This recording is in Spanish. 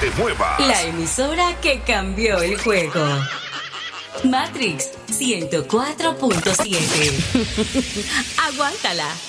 te muevas. La emisora que cambió el juego. Matrix 104.7. Aguántala.